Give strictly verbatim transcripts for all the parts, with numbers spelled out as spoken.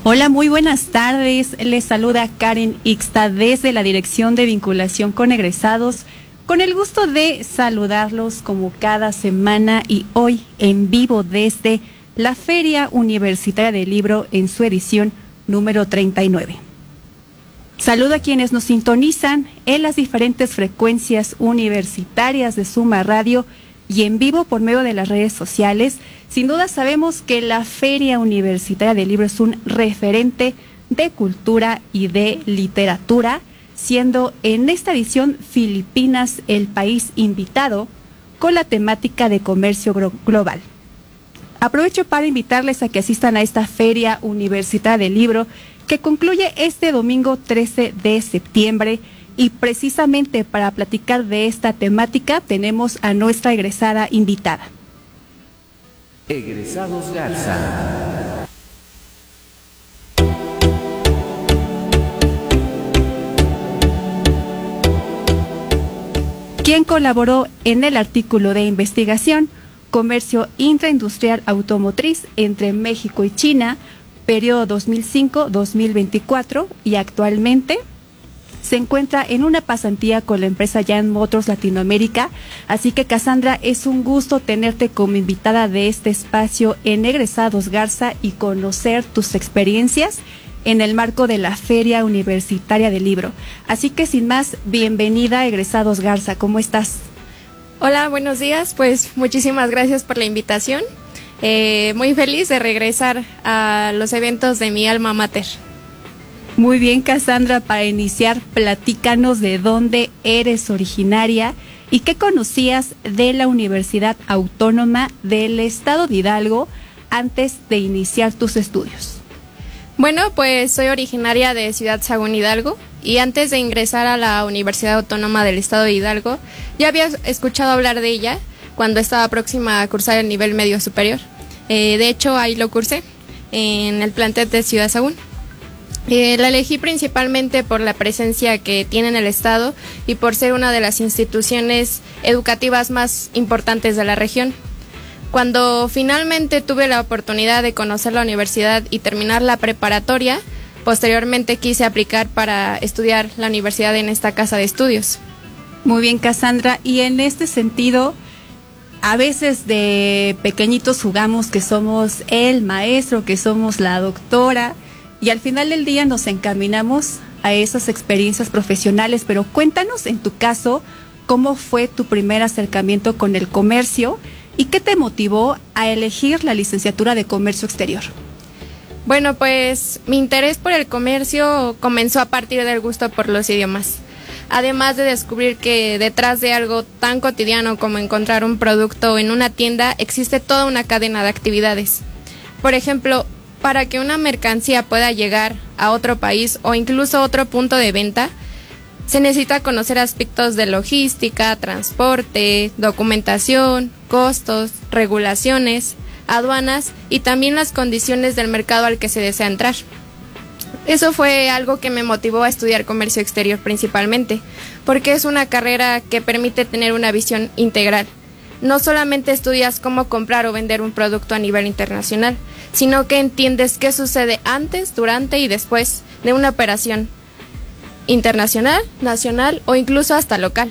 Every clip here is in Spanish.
Hola, muy buenas tardes. Les saluda Karen Ixta desde la Dirección de Vinculación con Egresados, con el gusto de saludarlos como cada semana y hoy en vivo desde la Feria Universitaria del Libro en su edición número treinta y nueve. Saludo a quienes nos sintonizan en las diferentes frecuencias universitarias de Suma Radio y en vivo por medio de las redes sociales. Sin duda sabemos que la Feria Universitaria del Libro es un referente de cultura y de literatura, siendo en esta edición Filipinas el país invitado con la temática de comercio global. Aprovecho para invitarles a que asistan a esta Feria Universitaria del Libro que concluye este domingo trece de septiembre. Y precisamente para platicar de esta temática tenemos a nuestra egresada invitada. Egresados Garza. Quien colaboró en el artículo de investigación Comercio Intraindustrial Automotriz entre México y China, periodo dos mil cinco a dos mil veinticuatro, y actualmente se encuentra en una pasantía con la empresa Yan Motors Latinoamérica. Así que, Cassandra, es un gusto tenerte como invitada de este espacio en Egresados Garza y conocer tus experiencias en el marco de la Feria Universitaria del Libro. Así que, sin más, bienvenida a Egresados Garza. ¿Cómo estás? Hola, buenos días. Pues muchísimas gracias por la invitación. Eh, muy feliz de regresar a los eventos de mi alma mater. Muy bien, Cassandra, para iniciar, platícanos de dónde eres originaria y qué conocías de la Universidad Autónoma del Estado de Hidalgo antes de iniciar tus estudios. Bueno, pues soy originaria de Ciudad Sagún, Hidalgo, y antes de ingresar a la Universidad Autónoma del Estado de Hidalgo, ya había escuchado hablar de ella cuando estaba próxima a cursar el nivel medio superior. Eh, de hecho, ahí lo cursé, en el plantel de Ciudad Sagún. Eh, la elegí principalmente por la presencia que tiene en el estado y por ser una de las instituciones educativas más importantes de la región. Cuando finalmente tuve la oportunidad de conocer la universidad y terminar la preparatoria, posteriormente quise aplicar para estudiar la universidad en esta casa de estudios. Muy bien, Cassandra, y en este sentido, a veces de pequeñitos jugamos que somos el maestro, que somos la doctora, y al final del día nos encaminamos a esas experiencias profesionales. Pero cuéntanos, en tu caso, cómo fue tu primer acercamiento con el comercio y qué te motivó a elegir la licenciatura de Comercio Exterior. Bueno, pues mi interés por el comercio comenzó a partir del gusto por los idiomas. Además de descubrir que detrás de algo tan cotidiano como encontrar un producto en una tienda existe toda una cadena de actividades. Por ejemplo, para que una mercancía pueda llegar a otro país o incluso otro punto de venta, se necesita conocer aspectos de logística, transporte, documentación, costos, regulaciones, aduanas y también las condiciones del mercado al que se desea entrar. Eso fue algo que me motivó a estudiar comercio exterior principalmente, porque es una carrera que permite tener una visión integral. No solamente estudias cómo comprar o vender un producto a nivel internacional, sino que entiendes qué sucede antes, durante y después de una operación internacional, nacional o incluso hasta local.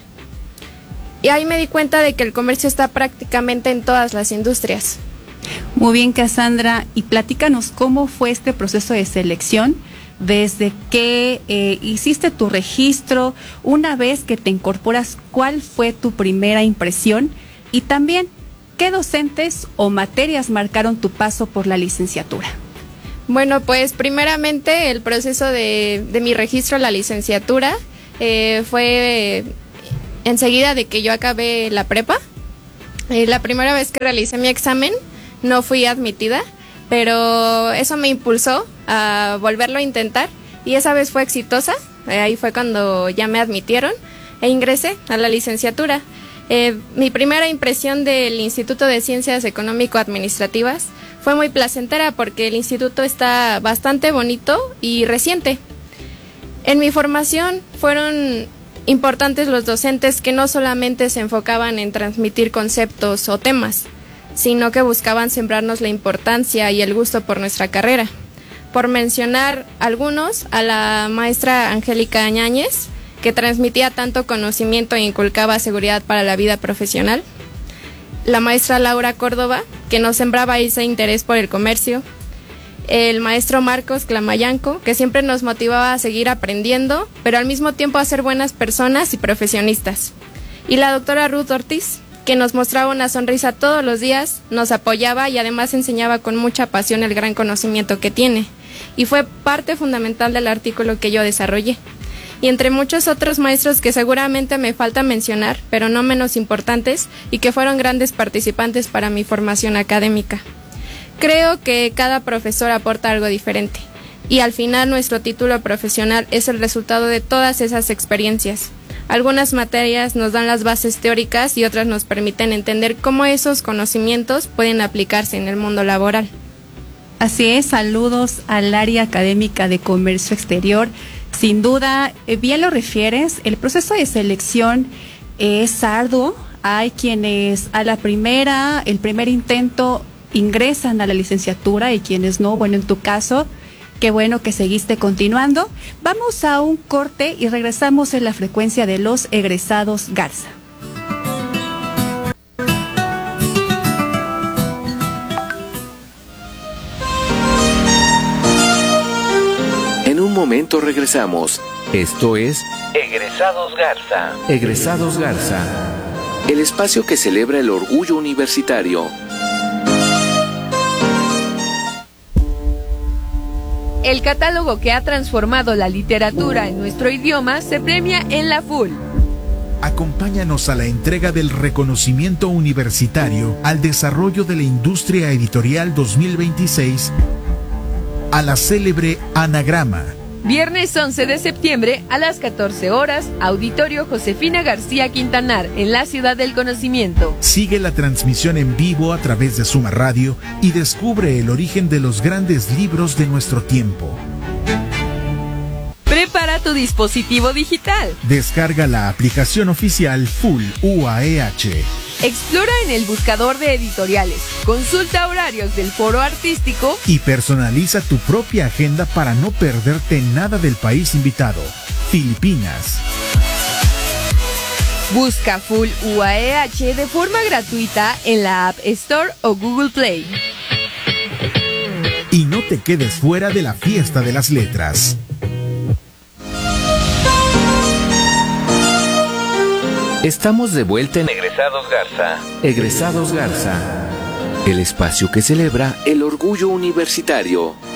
Y ahí me di cuenta de que el comercio está prácticamente en todas las industrias. Muy bien, Cassandra, y platícanos cómo fue este proceso de selección, desde que eh, hiciste tu registro, una vez que te incorporas, ¿cuál fue tu primera impresión? Y también, ¿qué docentes o materias marcaron tu paso por la licenciatura? Bueno, pues primeramente el proceso de, de mi registro a la licenciatura eh, fue eh, enseguida de que yo acabé la prepa. Eh, la primera vez que realicé mi examen no fui admitida, pero eso me impulsó a volverlo a intentar y esa vez fue exitosa. Eh, ahí fue cuando ya me admitieron e ingresé a la licenciatura. Eh, mi primera impresión del Instituto de Ciencias Económico-Administrativas fue muy placentera porque el instituto está bastante bonito y reciente. En mi formación fueron importantes los docentes que no solamente se enfocaban en transmitir conceptos o temas, sino que buscaban sembrarnos la importancia y el gusto por nuestra carrera. por mencionar algunos, a la maestra Angélica Ñáñez, que transmitía tanto conocimiento e inculcaba seguridad para la vida profesional, la maestra Laura Córdoba, que nos sembraba ese interés por el comercio, el maestro Marcos Clamayanco, que siempre nos motivaba a seguir aprendiendo, pero al mismo tiempo a ser buenas personas y profesionistas, y la doctora Ruth Ortiz, que nos mostraba una sonrisa todos los días, nos apoyaba y además enseñaba con mucha pasión el gran conocimiento que tiene, y fue parte fundamental del artículo que yo desarrollé. Y entre muchos otros maestros que seguramente me falta mencionar, pero no menos importantes, y que fueron grandes participantes para mi formación académica. Creo que cada profesor aporta algo diferente, y al final nuestro título profesional es el resultado de todas esas experiencias. Algunas materias nos dan las bases teóricas y otras nos permiten entender cómo esos conocimientos pueden aplicarse en el mundo laboral. Así es, saludos al área académica de comercio exterior. Sin duda, eh, bien lo refieres, el proceso de selección es arduo. Hay quienes a la primera, el primer intento, ingresan a la licenciatura y quienes no. Bueno, en tu caso, qué bueno que seguiste continuando. Vamos a un corte y regresamos en la frecuencia de los egresados Garza. En un momento regresamos. Esto es Egresados Garza. Egresados Garza, el espacio que celebra el orgullo universitario. El catálogo que ha transformado la literatura en nuestro idioma se premia en la F U L. Acompáñanos a la entrega del reconocimiento universitario al desarrollo de la industria editorial dos mil veintiséis a la célebre Anagrama. Viernes once de septiembre a las catorce horas, Auditorio Josefina García Quintanar, en la Ciudad del Conocimiento. Sigue la transmisión en vivo a través de Suma Radio y descubre el origen de los grandes libros de nuestro tiempo. Prepara tu dispositivo digital. Descarga la aplicación oficial F U L U A E H. Explora en el buscador de editoriales, consulta horarios del foro artístico y personaliza tu propia agenda para no perderte nada del país invitado, Filipinas. Busca F U L U A E H de forma gratuita en la App Store o Google Play. Y no te quedes fuera de la fiesta de las letras. Estamos de vuelta en Egresados Garza. Egresados Garza, el espacio que celebra el orgullo universitario.